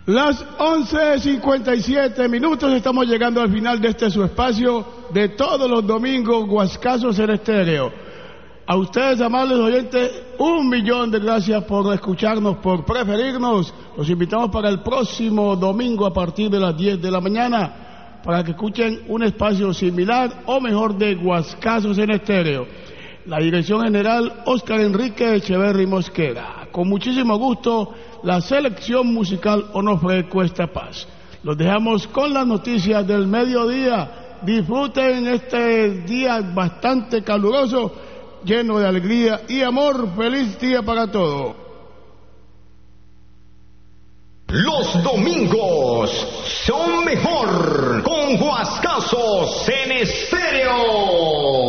Las 11:57 estamos llegando al final de este su espacio de todos los domingos, Guascazos en Estéreo. A ustedes, amables oyentes, 1.000.000 de gracias por escucharnos, por preferirnos. Los invitamos para el próximo domingo a partir de las 10 de la mañana para que escuchen un espacio similar o mejor de Guascazos en Estéreo. La dirección general, Óscar Enrique Echeverry Mosquera. Con muchísimo gusto, la selección musical Onofre Cuesta Paz. Los dejamos con las noticias del mediodía. Disfruten este día bastante caluroso, lleno de alegría y amor. Feliz día para todos. Los domingos son mejor con Guascazos en Estéreo.